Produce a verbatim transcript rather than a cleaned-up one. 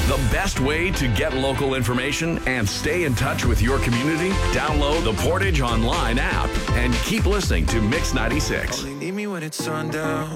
The best way to get local information and stay in touch with your community? Download the Portage Online app and keep listening to Mix ninety-six. Only need me when it's sundown.